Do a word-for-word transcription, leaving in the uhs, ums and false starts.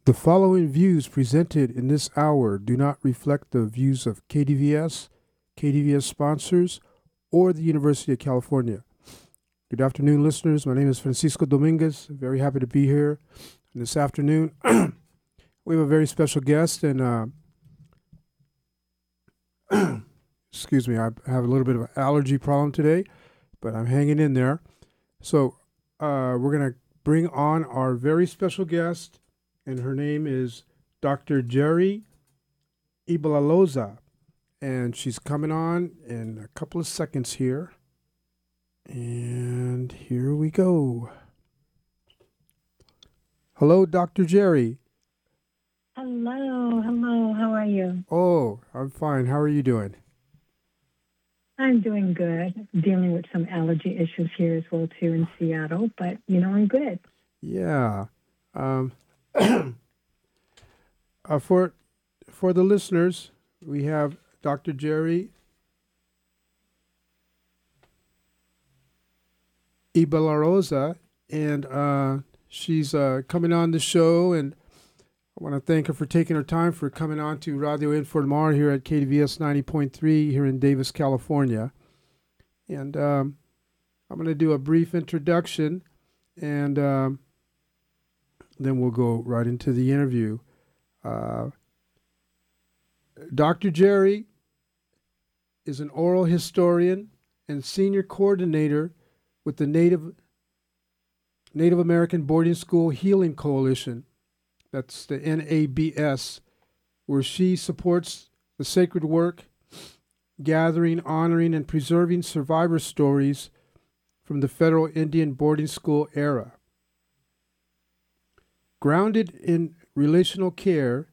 The following views presented in this hour do not reflect the views of K D V S, K D V S sponsors, or the University of California. Good afternoon, listeners. My name is Francisco Dominguez. Very happy to be here. And this afternoon, we have a very special guest, and uh, excuse me, I have a little bit of an allergy problem today, but I'm hanging in there. So uh, we're going to bring on our very special guest, and her name is Doctor Jerry Ibalaloza, and she's coming on in a couple of seconds here. And here we go. Hello, Doctor Jerry. Hello, hello. How are you? Oh, I'm fine. How are you doing? I'm doing good. Dealing with some allergy issues here as well too in Seattle, but you know I'm good. Yeah. Um, uh, for for the listeners, we have Doctor Jerry Ibalarosa, and uh, she's uh, coming on the show, and I want to thank her for taking her time for coming on to Radio Informar here at K D V S ninety point three here in Davis, California. And um, I'm going to do a brief introduction, and um, then we'll go right into the interview. Uh, Doctor Jerry is an oral historian and senior coordinator with the Native Native American Boarding School Healing Coalition. That's the N A B S, where she supports the sacred work, gathering, honoring, and preserving survivor stories from the federal Indian boarding school era. Grounded in relational care,